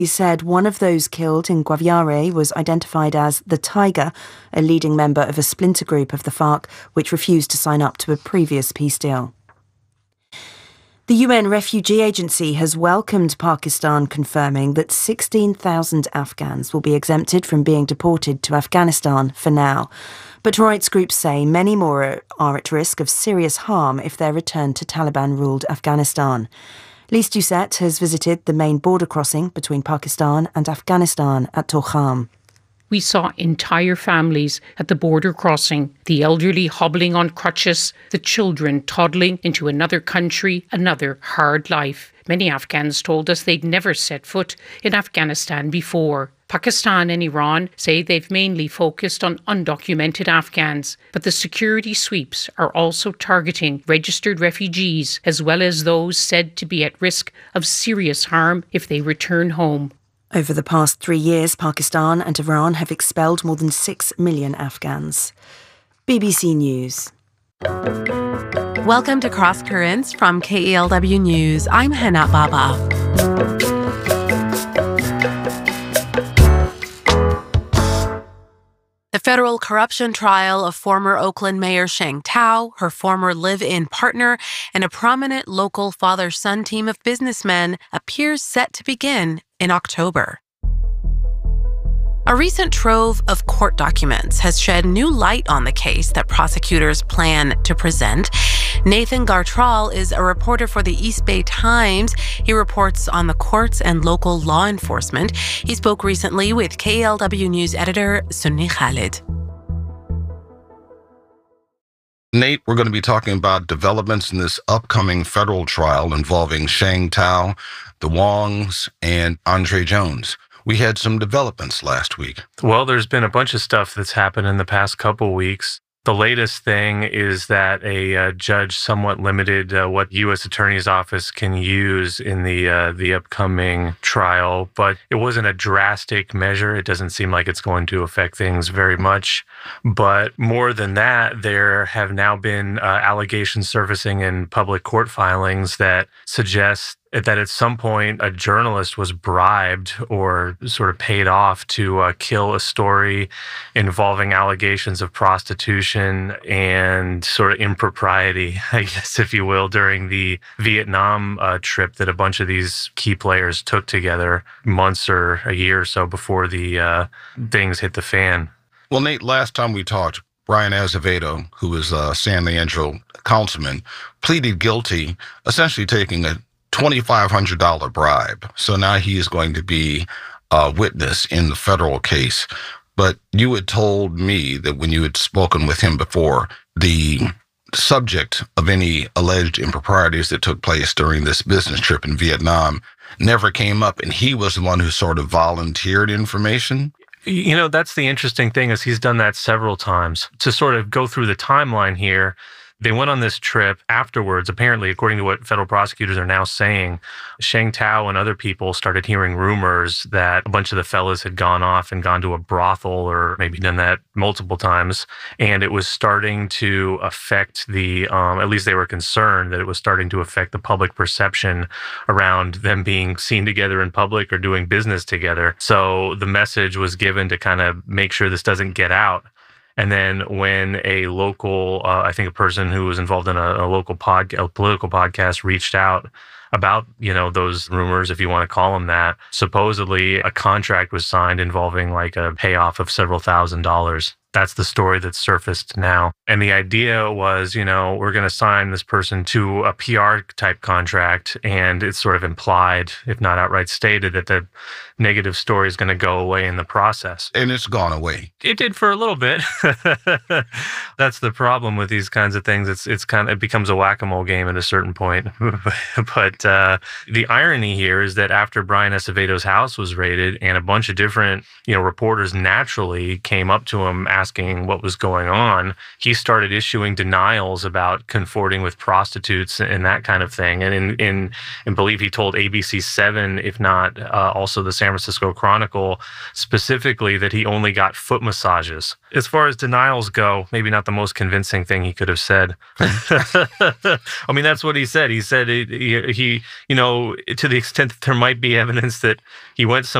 He said one of those killed in Guaviare was identified as the Tiger, a leading member of a splinter group of the FARC, which refused to sign up to a previous peace deal. The UN Refugee Agency has welcomed Pakistan confirming that 16,000 Afghans will be exempted from being deported to Afghanistan for now. But rights groups say many more are at risk of serious harm if they're returned to Taliban-ruled Afghanistan. Lise Doucette has visited the main border crossing between Pakistan and Afghanistan at Tokham. We saw entire families at the border crossing, the elderly hobbling on crutches, the children toddling into another country, another hard life. Many Afghans told us they'd never set foot in Afghanistan before. Pakistan and Iran say they've mainly focused on undocumented Afghans, but the security sweeps are also targeting registered refugees as well as those said to be at risk of serious harm if they return home. Over the past 3 years, Pakistan and Iran have expelled more than 6 million Afghans. BBC News. Welcome to Cross Currents from KELW News. I'm Hannah Baba. The federal corruption trial of former Oakland Mayor Sheng Tao, her former live-in partner, and a prominent local father-son team of businessmen appears set to begin in October. A recent trove of court documents has shed new light on the case that prosecutors plan to present. Nathan Gartrell is a reporter for the East Bay Times. He reports on the courts and local law enforcement. He spoke recently with KELW News editor Sunni Khalid. Nate, we're going to be talking about developments in this upcoming federal trial involving Sheng Tao, the Wongs, and Andre Jones. We had some developments last week. Well, there's been a bunch of stuff that's happened in the past couple weeks. The latest thing is that a judge somewhat limited what U.S. Attorney's Office can use in the upcoming trial, but it wasn't a drastic measure. It doesn't seem like it's going to affect things very much. But more than that, there have now been allegations surfacing in public court filings that suggest that at some point a journalist was bribed or sort of paid off to kill a story involving allegations of prostitution and sort of impropriety, I guess, if you will, during the Vietnam trip that a bunch of these key players took together months or a year or so before the things hit the fan. Well, Nate, last time we talked, Brian Azevedo, who was a San Leandro councilman, pleaded guilty, essentially taking a $2,500 bribe. So now he is going to be a witness in the federal case. But you had told me that when you had spoken with him before, the subject of any alleged improprieties that took place during this business trip in Vietnam never came up, and he was the one who sort of volunteered information. You know, that's the interesting thing is he's done that several times. To sort of go through the timeline here, they went on this trip afterwards. Apparently, according to what federal prosecutors are now saying, Sheng Tao and other people started hearing rumors that a bunch of the fellas had gone off and gone to a brothel or maybe done that multiple times. And it was starting to affect at least they were concerned that it was starting to affect the public perception around them being seen together in public or doing business together. So the message was given to kind of make sure this doesn't get out. And then when a local, I think a person who was involved in a local political podcast reached out about, those rumors, if you want to call them that, supposedly a contract was signed involving like a payoff of several $1,000s. That's the story that's surfaced now. And the idea was, we're going to sign this person to a PR type contract. And it's sort of implied, if not outright stated, that the negative story is going to go away in the process. And it's gone away. It did for a little bit. That's the problem with these kinds of things. It becomes a whack-a-mole game at a certain point. But the irony here is that after Brian Acevedo's house was raided and a bunch of different, reporters naturally came up to him asking what was going on, he started issuing denials about consorting with prostitutes and that kind of thing. And in believe he told ABC 7, if not also the San Francisco Chronicle, specifically that he only got foot massages. As far as denials go, maybe not the most convincing thing he could have said. I mean, that's what he said. He said he to the extent that there might be evidence that he went